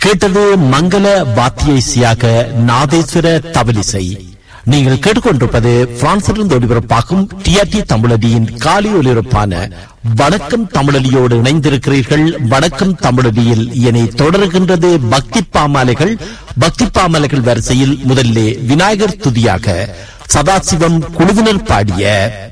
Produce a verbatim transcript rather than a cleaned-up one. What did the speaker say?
கேட்டது மங்கள வாத்திய இசையாக நாதேஸ்வர தவலிசை. நீங்கள் கேட்டுக்கொண்டிருப்பது பிரான்சிலிருந்து ஒலிபரப்பாகும் டிஆர்டி தமிழடியின் காலை ஒலிபரப்பான வணக்கம் தமிழடியோடு இணைந்திருக்கிறீர்கள். வணக்கம் தமிழடியில் இனி தொடர்கின்றது பக்தி பாமாலைகள். பக்தி பாமாலைகள் வரிசையில் முதல்ல விநாயகர் துதியாக சதாசிவம் குழுவினர் பாடிய